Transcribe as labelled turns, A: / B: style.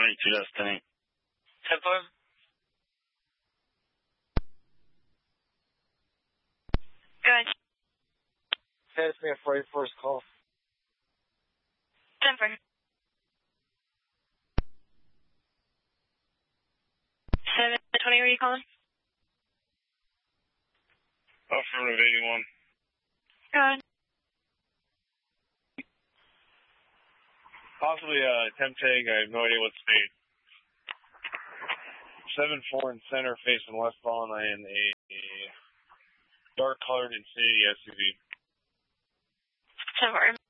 A: 22 Destiny.
B: 10-4. Go ahead.
C: Hey, it's me at 44's call.
B: 10-4. 720, where are you calling?
A: Affirmative 81.
B: Go ahead.
A: Possibly a temp tag, I have no idea what state. 7-4 in center facing westbound and a dark colored Infiniti SUV.
B: 10-4.